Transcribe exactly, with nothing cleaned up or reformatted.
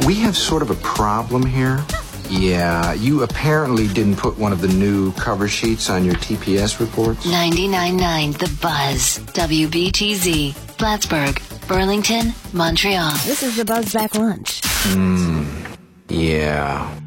we have sort of a problem here. Yeah, you apparently didn't put one of the new cover sheets on your T P S reports. ninety-nine point nine The Buzz. W B T Z. Plattsburgh, Burlington, Montreal. This is the Buzz Back Lunch. Hmm. Yeah.